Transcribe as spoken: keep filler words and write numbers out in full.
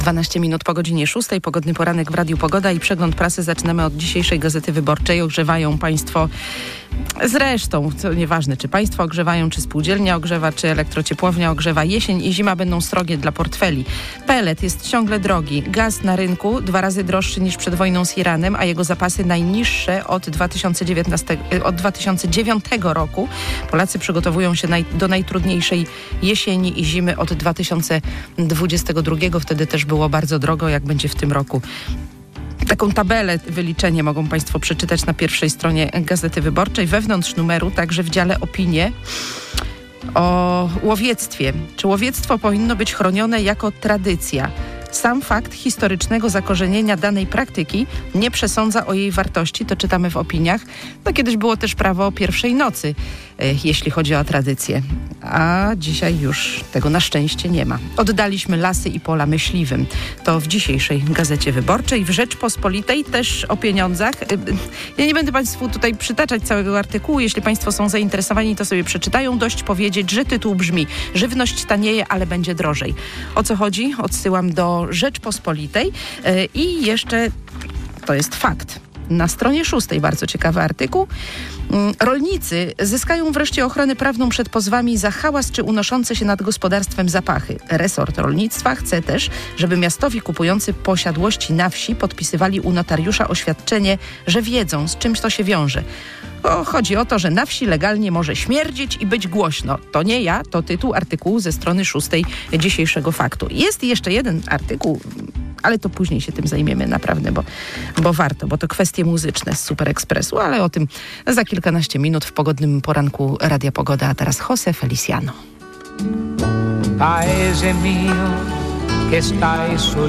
dwanaście minut po godzinie szóstej. Pogodny poranek w Radiu Pogoda i przegląd prasy zaczynamy od dzisiejszej Gazety Wyborczej. Ogrzewają państwo, zresztą, co nieważne, czy państwo ogrzewają, czy spółdzielnia ogrzewa, czy elektrociepłownia ogrzewa. Jesień i zima będą srogie dla portfeli. Pelet jest ciągle drogi. Gaz na rynku dwa razy droższy niż przed wojną z Iranem, a jego zapasy najniższe od dwa tysiące dziewiętnastego, od dwa tysiące dziewiątego roku. Polacy przygotowują się naj, do najtrudniejszej jesieni i zimy od dwa tysiące dwudziestego drugiego. Wtedy też było bardzo drogo, jak będzie w tym roku. Taką tabelę, wyliczenie mogą państwo przeczytać na pierwszej stronie Gazety Wyborczej. Wewnątrz numeru, także w dziale opinie, o łowiectwie. Czy łowiectwo powinno być chronione jako tradycja? Sam fakt historycznego zakorzenienia danej praktyki nie przesądza o jej wartości, to czytamy w opiniach. No kiedyś było też prawo pierwszej nocy, jeśli chodzi o tradycję. A dzisiaj już tego na szczęście nie ma. Oddaliśmy lasy i pola myśliwym. To w dzisiejszej Gazecie Wyborczej. W Rzeczpospolitej też o pieniądzach. Ja nie będę państwu tutaj przytaczać całego artykułu. Jeśli państwo są zainteresowani, to sobie przeczytają. Dość powiedzieć, że tytuł brzmi: żywność tanieje, ale będzie drożej. O co chodzi? Odsyłam do Rzeczpospolitej. I jeszcze to jest fakt. Na stronie szóstej bardzo ciekawy artykuł. Rolnicy zyskają wreszcie ochronę prawną przed pozwami za hałas czy unoszące się nad gospodarstwem zapachy. Resort rolnictwa chce też, żeby miastowi kupujący posiadłości na wsi podpisywali u notariusza oświadczenie, że wiedzą, z czymś to się wiąże. O, chodzi o to, że na wsi legalnie może śmierdzić i być głośno. To nie ja, to tytuł artykułu ze strony szóstej dzisiejszego Faktu. Jest jeszcze jeden artykuł, ale to później się tym zajmiemy naprawdę, bo, bo warto, bo to kwestie muzyczne z Super Expressu, ale o tym za kilkanaście minut w pogodnym poranku Radia Pogoda. A teraz José Feliciano.